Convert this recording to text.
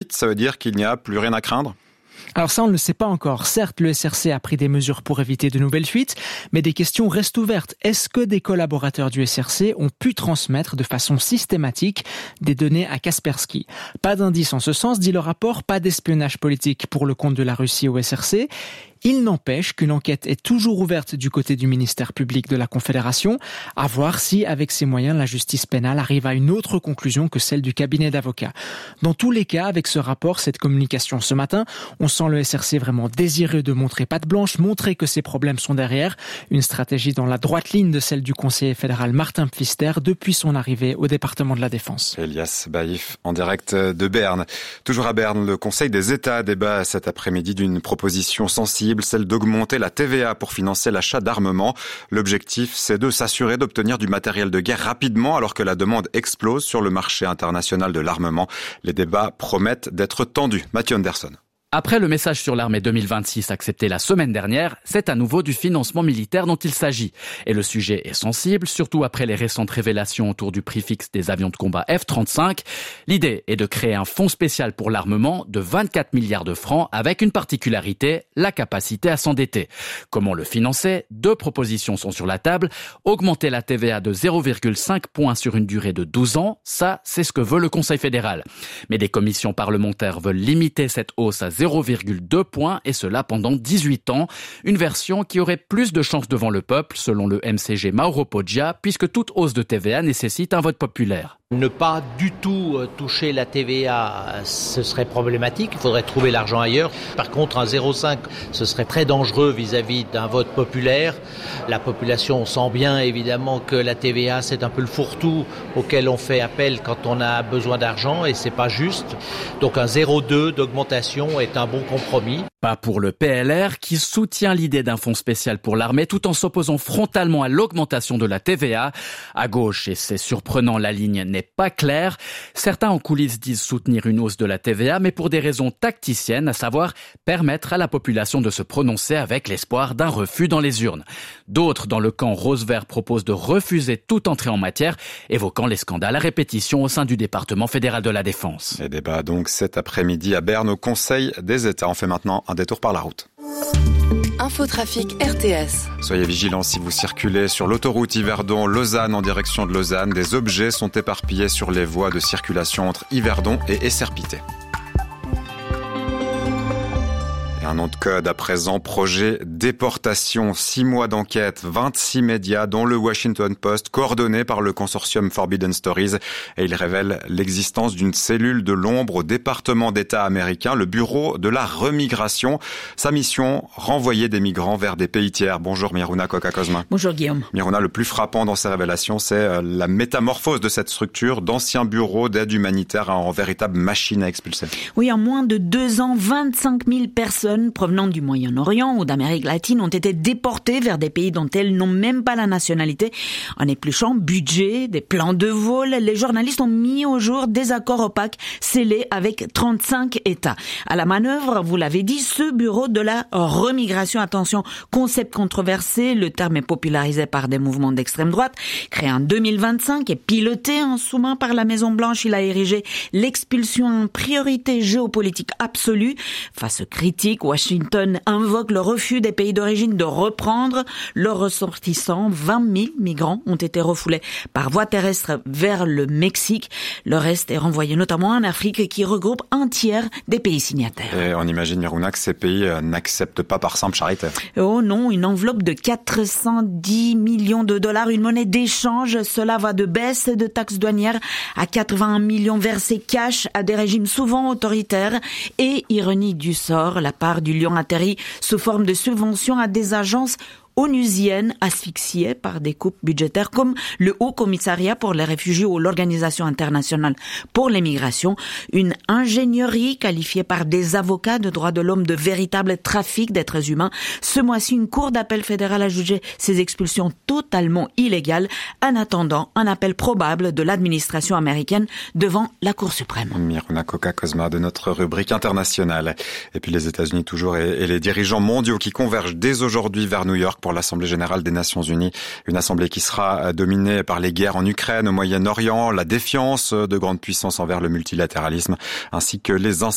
fuite, ça veut dire qu'il n'y a plus rien à craindre ? Alors ça, on ne le sait pas encore. Certes, le SRC a pris des mesures pour éviter de nouvelles fuites, mais des questions restent ouvertes. Est-ce que des collaborateurs du SRC ont pu transmettre de façon systématique des données à Kaspersky ? Pas d'indice en ce sens, dit le rapport, pas d'espionnage politique pour le compte de la Russie au SRC. Il n'empêche qu'une enquête est toujours ouverte du côté du ministère public de la Confédération, à voir si, avec ces moyens, la justice pénale arrive à une autre conclusion que celle du cabinet d'avocats. Dans tous les cas, avec ce rapport, cette communication ce matin, on sent le SRC vraiment désireux de montrer patte blanche, montrer que ces problèmes sont derrière, une stratégie dans la droite ligne de celle du conseiller fédéral Martin Pfister depuis son arrivée au département de la Défense. Elias Baïf en direct de Berne. Toujours à Berne, le Conseil des États débat cet après-midi d'une proposition sensible, celle d'augmenter la TVA pour financer l'achat d'armements. L'objectif, c'est de s'assurer d'obtenir du matériel de guerre rapidement alors que la demande explose sur le marché international de l'armement. Les débats promettent d'être tendus. Mathieu Anderson. Après le message sur l'armée 2026 accepté la semaine dernière, c'est à nouveau du financement militaire dont il s'agit. Et le sujet est sensible, surtout après les récentes révélations autour du prix fixe des avions de combat F-35. L'idée est de créer un fonds spécial pour l'armement de 24 milliards de francs avec une particularité, la capacité à s'endetter. Comment le financer ? 2 propositions sont sur la table. Augmenter la TVA de 0,5 points sur une durée de 12 ans, ça, c'est ce que veut le Conseil fédéral. Mais des commissions parlementaires veulent limiter cette hausse à 0,2 points et cela pendant 18 ans. Une version qui aurait plus de chances devant le peuple, selon le MCG Mauro Poggia, puisque toute hausse de TVA nécessite un vote populaire. Ne pas du tout toucher la TVA, ce serait problématique. Il faudrait trouver l'argent ailleurs. Par contre, un 0,5, ce serait très dangereux vis-à-vis d'un vote populaire. La population sent bien, évidemment, que la TVA, c'est un peu le fourre-tout auquel on fait appel quand on a besoin d'argent et c'est pas juste. Donc un 0,2 d'augmentation est un bon compromis. Pas pour le PLR qui soutient l'idée d'un fonds spécial pour l'armée tout en s'opposant frontalement à l'augmentation de la TVA. À gauche, et c'est surprenant, la ligne n'est pas claire. Certains en coulisses disent soutenir une hausse de la TVA, mais pour des raisons tacticiennes, à savoir permettre à la population de se prononcer avec l'espoir d'un refus dans les urnes. D'autres, dans le camp rose-vert, proposent de refuser toute entrée en matière, évoquant les scandales à répétition au sein du département fédéral de la Défense. Les débats donc cet après-midi à Berne au Conseil des États. On fait maintenant un détour par la route. Infotrafic RTS. Soyez vigilants si vous circulez sur l'autoroute Yverdon-Lausanne en direction de Lausanne. Des objets sont éparpillés sur les voies de circulation entre Yverdon et Esserpité. Un nom de code à présent, projet déportation. 6 mois d'enquête, 26 médias, dont le Washington Post, coordonné par le consortium Forbidden Stories. Et il révèle l'existence d'une cellule de l'ombre au département d'État américain, le bureau de la remigration. Sa mission, renvoyer des migrants vers des pays tiers. Bonjour Miruna Koka-Kozma. Bonjour Guillaume. Miruna, le plus frappant dans ces révélations, c'est la métamorphose de cette structure d'ancien bureau d'aide humanitaire en véritable machine à expulser. Oui, en moins de 2 ans, 25 000 personnes provenant du Moyen-Orient ou d'Amérique latine ont été déportées vers des pays dont elles n'ont même pas la nationalité. En épluchant budget, des plans de vol, les journalistes ont mis au jour des accords opaques scellés avec 35 États. À la manœuvre, vous l'avez dit, ce bureau de la remigration, attention, concept controversé, le terme est popularisé par des mouvements d'extrême droite, créé en 2025 et piloté en sous-main par la Maison-Blanche. Il a érigé l'expulsion en priorité géopolitique absolue. Face aux critiques, Washington invoque le refus des pays d'origine de reprendre leurs ressortissants. 20 000 migrants ont été refoulés par voie terrestre vers le Mexique. Le reste est renvoyé notamment en Afrique qui regroupe un tiers des pays signataires. Et on imagine, Miruna, que ces pays n'acceptent pas par simple charité. Oh non, une enveloppe de 410 millions de dollars, une monnaie d'échange. Cela va de baisse de taxes douanières à 81 millions versés cash à des régimes souvent autoritaires. Et ironie du sort, la part du lion atterrit sous forme de subventions à des agences onusiennes asphyxiées par des coupes budgétaires comme le Haut Commissariat pour les réfugiés ou l'Organisation internationale pour les migrations. Une ingénierie qualifiée par des avocats de droits de l'homme de véritable trafic d'êtres humains. Ce mois-ci, une cour d'appel fédérale a jugé ces expulsions totalement illégales. En attendant, un appel probable de l'administration américaine devant la Cour suprême. Miruna Koka-Kozma de notre rubrique internationale. Et puis les États-Unis toujours et les dirigeants mondiaux qui convergent dès aujourd'hui vers New York pour l'Assemblée générale des Nations Unies. Une assemblée qui sera dominée par les guerres en Ukraine, au Moyen-Orient, la défiance de grandes puissances envers le multilatéralisme, ainsi que les